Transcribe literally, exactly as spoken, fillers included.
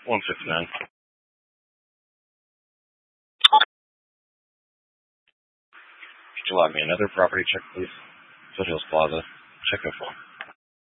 one fifty-nine. Could you log me another property check, please? Foothills Plaza. Check info.